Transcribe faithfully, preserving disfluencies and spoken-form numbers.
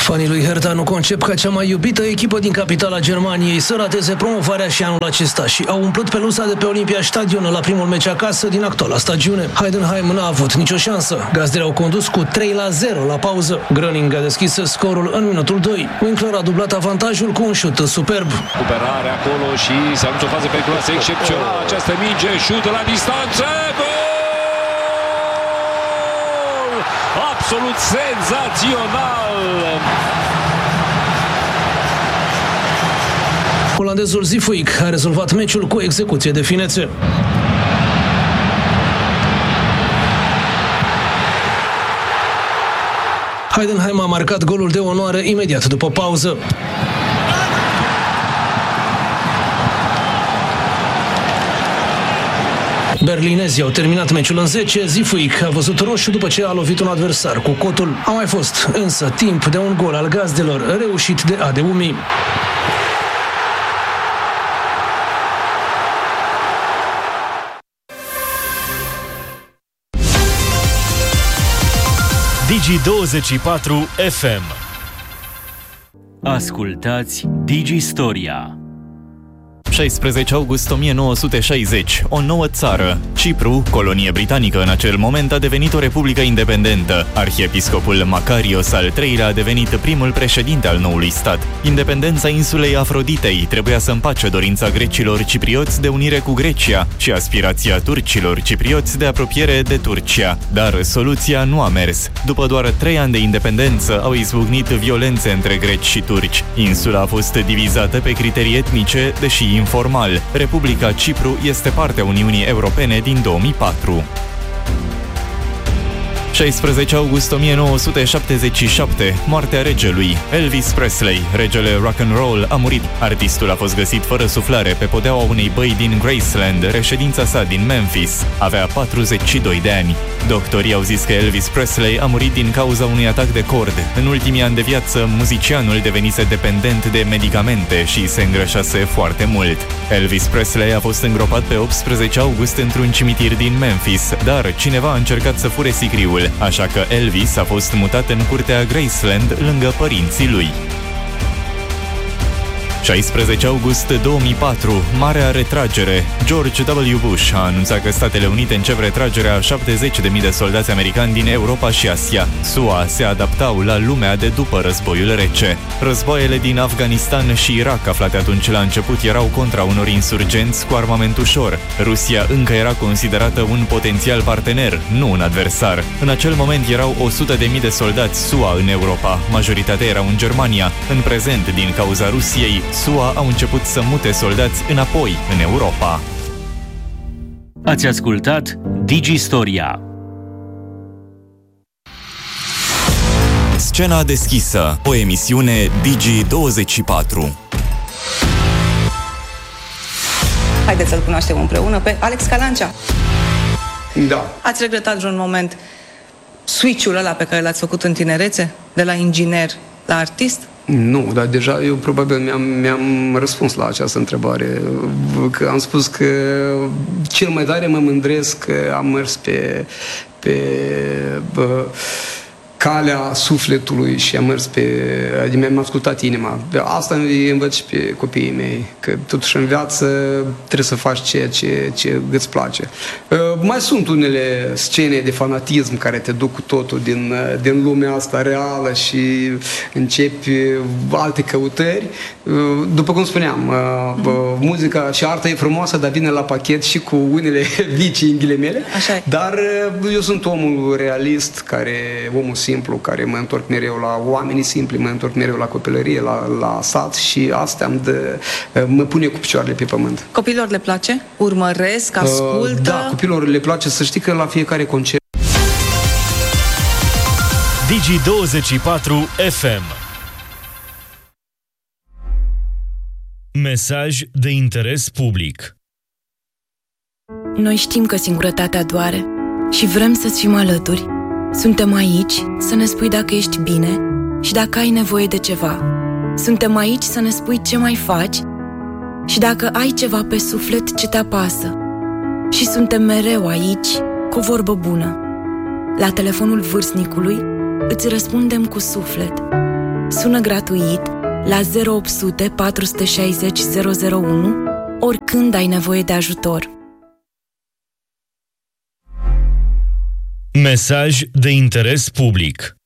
Fanii lui Hertha nu concep ca cea mai iubită echipă din capitala Germaniei să rateze promovarea și anul acesta și au umplut pelusa de pe Olympiastadion la primul meci acasă din actuala stagiune. Heidenheim n-a avut nicio șansă. Gazdele au condus cu trei la zero la pauză. Gröning a deschis scorul în minutul doi. Winkler a dublat avantajul cu un șut superb. Recuperare acolo și se anunță o fază periculoasă excepțională. Această minge, șut la distanță. Gol! Absolut senzațional! Olandezul Zifuik a rezolvat meciul cu execuție de finețe. Heidenheim a marcat golul de onoare imediat după pauză. Berlinezii au terminat meciul în zece, Zifuik a văzut roșu după ce a lovit un adversar cu cotul. A mai fost însă timp de un gol al gazdelor, reușit de Adeumi. Digi douăzeci și patru F M. Ascultați Digi Storia. șaisprezece august o mie nouă sute șaizeci. O nouă țară, Cipru, colonie britanică în acel moment, a devenit o republică independentă. Arhiepiscopul Macarios al treilea a devenit primul președinte al noului stat. Independența insulei Afroditei trebuia să împace dorința grecilor ciprioți de unire cu Grecia și aspirația turcilor ciprioți de apropiere de Turcia. Dar soluția nu a mers. După doar trei ani de independență au izbucnit violențe între greci și turci. Insula a fost divizată pe criterii etnice, deși informal. Republica Cipru este partea Uniunii Europene din două mii patru. șaisprezece august o mie nouă sute șaptezeci și șapte. Moartea regelui. Elvis Presley, regele rock and roll, a murit. Artistul a fost găsit fără suflare pe podeaua unei băi din Graceland, reședința sa din Memphis. Avea patruzeci și doi de ani. Doctorii au zis că Elvis Presley a murit din cauza unui atac de cord. În ultimii ani de viață, muzicianul devenise dependent de medicamente și se îngrășase foarte mult. Elvis Presley a fost îngropat pe optsprezece august într-un cimitir din Memphis, dar cineva a încercat să fure sicriul, așa că Elvis a fost mutat în curtea Graceland lângă părinții lui. șaisprezece august două mii patru. Marea retragere. George W. Bush a anunțat că Statele Unite încep retragerea a șaptezeci de mii de soldați americani din Europa și Asia. S U A se adaptau la lumea de după războiul rece. Războaiele din Afganistan și Irak, aflate atunci la început, erau contra unor insurgenți cu armament ușor. Rusia încă era considerată un potențial partener, nu un adversar. În acel moment erau o sută de mii de soldați S U A în Europa. Majoritatea erau în Germania. În prezent, din cauza Rusiei, S U A au început să mute soldați înapoi în Europa. Ați ascultat Digi Storia. Scena deschisă, o emisiune Digi douăzeci și patru. Haideți să-l cunoaștem împreună pe Alex Calancea. Da. Ați regretat vreun moment switch-ul ăla pe care l-ați făcut în tinerețe? De la inginer la artist? Nu, dar deja eu probabil mi-am, mi-am răspuns la această întrebare. Că am spus că cel mai tare mă mândresc că am mers pe, pe bă, calea sufletului și am mers pe... Adică mi-am ascultat inima. Asta îi învăț și pe copiii mei, că totuși în viață trebuie să faci ceea ce, ce îți place. Mai sunt unele scene de fanatism care te duc cu totul din, din lumea asta reală și începi alte căutări. După cum spuneam, muzica și arta e frumoasă, dar vine la pachet și cu unele vicii în ghilimele. Așa. Dar eu sunt omul realist, care, omul simplu, care mă întorc mereu la oamenii simpli, mă întorc mereu la copilărie, la, la sat și asta îmi dă, mă pune cu picioarele pe pământ. Copiilor le place? Urmăresc? Ascultă? Uh, da, copilor le place, să știi că la fiecare concert. Digi douăzeci și patru F M. Mesaj de interes public. Noi știm că singurătatea doare și vrem să-ți fim alături. Suntem aici să ne spui dacă ești bine și dacă ai nevoie de ceva. Suntem aici să ne spui ce mai faci și dacă ai ceva pe suflet ce te apasă. Și suntem mereu aici cu o vorbă bună. La telefonul vârstnicului îți răspundem cu suflet. Sună gratuit la zero opt zero zero patru șase zero zero zero unu oricând ai nevoie de ajutor. Mesaj de interes public.